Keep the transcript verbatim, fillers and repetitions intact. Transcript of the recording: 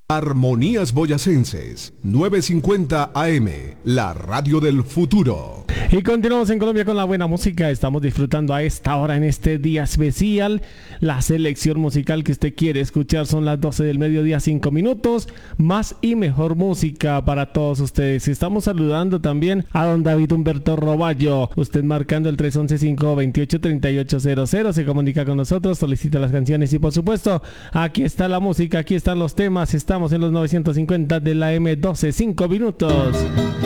Armonías Boyacenses, novecientos cincuenta A M, la radio del futuro. Y continuamos en Colombia con la buena música. Estamos disfrutando a esta hora, en este día especial, la selección musical que usted quiere escuchar. Son las doce del mediodía, cinco minutos. Más y mejor música para todos ustedes. Estamos saludando también a don David Humberto Roballo. Usted marcando el tres once, cinco veintiocho, treinta y ocho cero cero. Se comunica con nosotros, solicita las canciones y por supuesto, aquí está la música, aquí están los temas. Estamos en los novecientos cincuenta de la M, doce, cinco minutos.